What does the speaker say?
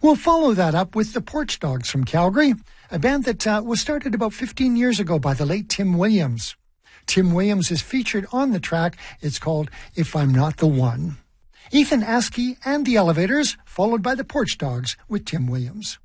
We'll follow that up with the Porch Dogs from Calgary, a band that was started about 15 years ago by the late Tim Williams. Tim Williams is featured on the track. It's called If I'm Not the One. Ethan Askey and the Elevators, followed by the Porch Dogs with Tim Williams.